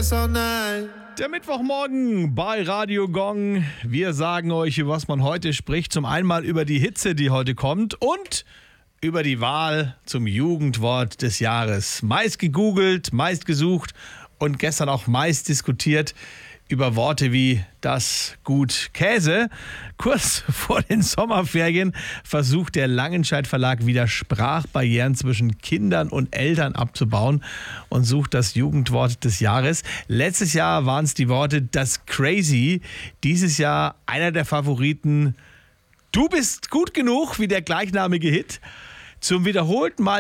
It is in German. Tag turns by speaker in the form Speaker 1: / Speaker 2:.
Speaker 1: guess all night.
Speaker 2: Der Mittwochmorgen bei Radio Gong. Wir sagen euch, über was man heute spricht. Zum einen mal über die Hitze, die heute kommt und über die Wahl zum Jugendwort des Jahres. Meist gegoogelt, meist gesucht und gestern auch meist diskutiert über Worte wie das Gut Käse. Kurz vor den Sommerferien versucht der Langenscheidt Verlag wieder Sprachbarrieren zwischen Kindern und Eltern abzubauen und sucht das Jugendwort des Jahres. Letztes Jahr waren es die Worte das Crazy. Dieses Jahr einer der Favoriten Du bist gut genug, wie der gleichnamige Hit. Zum wiederholten Mal